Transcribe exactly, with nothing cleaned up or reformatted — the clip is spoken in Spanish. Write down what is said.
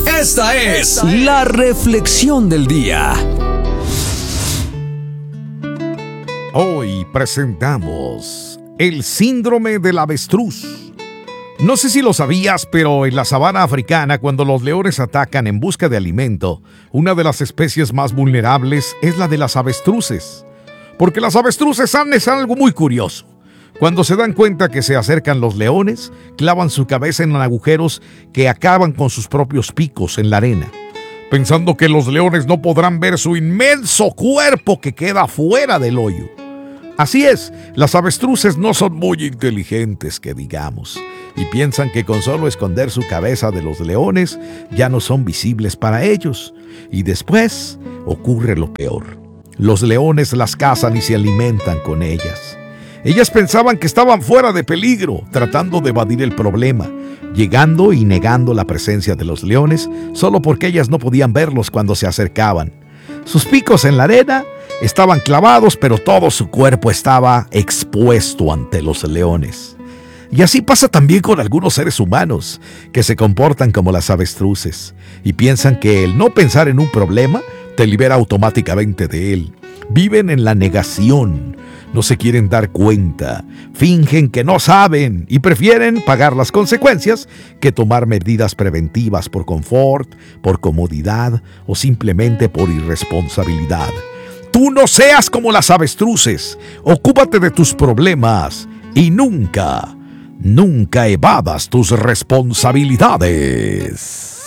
Esta es la reflexión del día. Hoy presentamos el síndrome del avestruz. No sé si lo sabías, pero en la sabana africana, cuando los leones atacan en busca de alimento, una de las especies más vulnerables es la de las avestruces. Porque las avestruces han es algo muy curioso. Cuando se dan cuenta que se acercan los leones, clavan su cabeza en agujeros que acaban con sus propios picos en la arena, pensando que los leones no podrán ver su inmenso cuerpo que queda fuera del hoyo. Así es, las avestruces no son muy inteligentes, que digamos, y piensan que con solo esconder su cabeza de los leones ya no son visibles para ellos. Y después ocurre lo peor. Los leones las cazan y se alimentan con ellas. Ellas pensaban que estaban fuera de peligro, tratando de evadir el problema, llegando y negando la presencia de los leones solo porque ellas no podían verlos cuando se acercaban. Sus picos en la arena estaban clavados, pero todo su cuerpo estaba expuesto ante los leones. Y así pasa también con algunos seres humanos que se comportan como las avestruces y piensan que el no pensar en un problema te libera automáticamente de él. Viven en la negación, no se quieren dar cuenta, fingen que no saben y prefieren pagar las consecuencias que tomar medidas preventivas por confort, por comodidad o simplemente por irresponsabilidad. Tú no seas como las avestruces, ocúpate de tus problemas y nunca, nunca evadas tus responsabilidades.